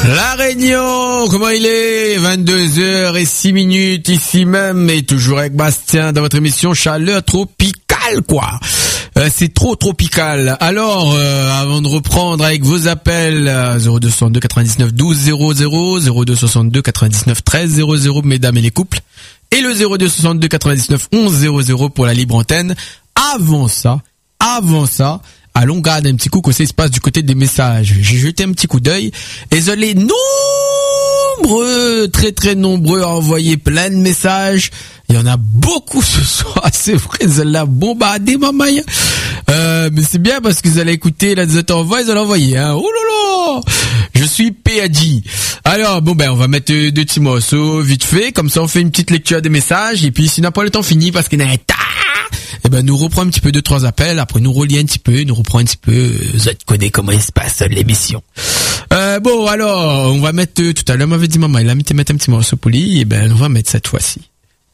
La Réunion, comment il est? 22h06 ici même, et toujours avec Bastien dans votre émission Chaleur Tropicale, quoi. C'est trop tropical. Alors, avant de reprendre avec vos appels, 0262 99 12 00, 0262 99 13 00, mesdames et les couples, et le 0262 99 11 00 pour la libre antenne. Avant ça, allons garder un petit coup que ça se passe du côté des messages. J'ai jeté un petit coup d'œil et je les nombreux, très très nombreux à envoyer plein de messages. Il y en a beaucoup ce soir, c'est vrai, ils l'ont bombardé, maman. Mais c'est bien parce que vous allez écouter, là, ils allez envoyer, hein. Oh là là! Je suis PAD. Alors, bon, on va mettre deux petits morceaux vite fait, comme ça on fait une petite lecture des messages, et puis si n'a pas le temps fini parce qu'il y en a nous reprend un petit peu 2-3 appels, après nous relie un petit peu, nous reprend un petit peu, vous connaissez comment il se passe l'émission. Bon, alors, on va mettre, tout à l'heure, m'avait dit maman, il a mis mettre un petit morceau poli, et on va mettre cette fois-ci.